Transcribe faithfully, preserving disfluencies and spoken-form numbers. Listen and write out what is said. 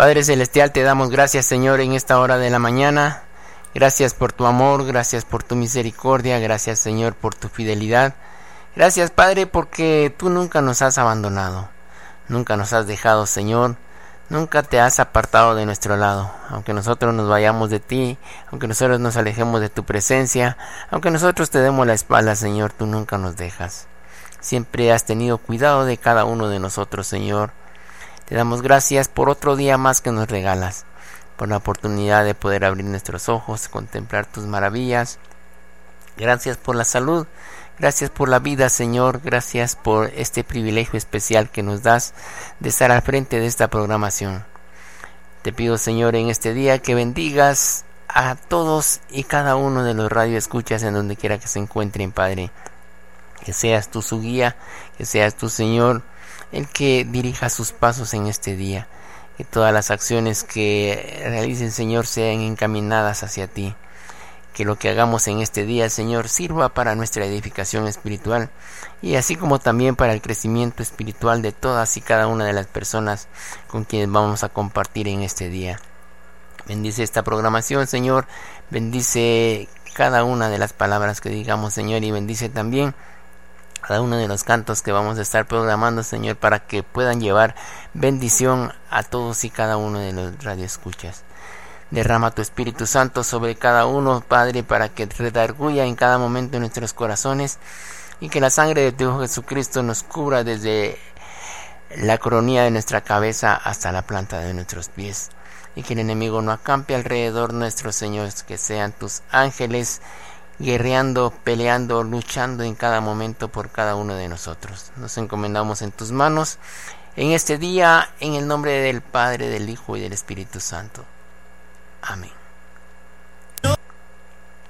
Padre Celestial, te damos gracias, Señor, en esta hora de la mañana. Gracias por tu amor, gracias por tu misericordia, gracias, Señor, por tu fidelidad. Gracias, Padre, porque tú nunca nos has abandonado, nunca nos has dejado, Señor. Nunca te has apartado de nuestro lado, aunque nosotros nos vayamos de ti, aunque nosotros nos alejemos de tu presencia, aunque nosotros te demos la espalda, Señor, tú nunca nos dejas. Siempre has tenido cuidado de cada uno de nosotros, Señor. Te damos gracias por otro día más que nos regalas, por la oportunidad de poder abrir nuestros ojos, contemplar tus maravillas. Gracias por la salud. Gracias por la vida, Señor. Gracias por este privilegio especial que nos das de estar al frente de esta programación. Te pido, Señor, en este día que bendigas a todos y cada uno de los radioescuchas en donde quiera que se encuentren, Padre. Que seas tú su guía, que seas tú, Señor, el que dirija sus pasos en este día. Que todas las acciones que realicen, Señor, sean encaminadas hacia ti. Que lo que hagamos en este día, Señor, sirva para nuestra edificación espiritual y así como también para el crecimiento espiritual de todas y cada una de las personas con quienes vamos a compartir en este día. Bendice esta programación, Señor, bendice cada una de las palabras que digamos, Señor, y bendice también cada uno de los cantos que vamos a estar programando, Señor, para que puedan llevar bendición a todos y cada uno de los radioescuchas. Derrama tu Espíritu Santo sobre cada uno, Padre, para que redarguya en cada momento en nuestros corazones y que la sangre de tu Hijo Jesucristo nos cubra desde la coronilla de nuestra cabeza hasta la planta de nuestros pies. Y que el enemigo no acampe alrededor nuestro, Señor, que sean tus ángeles guerreando, peleando, luchando en cada momento por cada uno de nosotros. Nos encomendamos en tus manos en este día, en el nombre del Padre, del Hijo y del Espíritu Santo. Amén.